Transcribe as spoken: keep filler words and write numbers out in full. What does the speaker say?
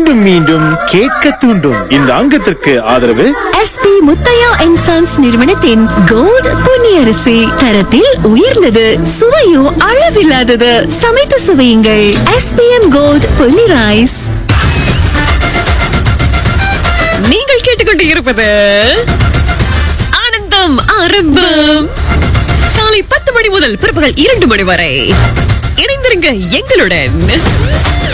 மீண்டும் மீண்டும் கேட்க தூண்டும் இந்த அங்கத்திற்கு ஆதரவு எஸ்பி முத்தையா அண்ட் சன்ஸ் நிறுவனத்தின் கோல்ட் பொன்னியரிசி. தரத்தில் உயர்ந்தது, சுவையும் அளவில்லாதது. சமைத்து சுவையுங்கள். SPM gold Ponni rice. நீங்கள் கேட்டுக்கொண்டு இருப்பது ஆனந்தம் ஆரம்பம். காலை பத்து மணி முதல் பிற்பகல் இரண்டு மணி வரை இணைந்திருங்க எங்களுடன்.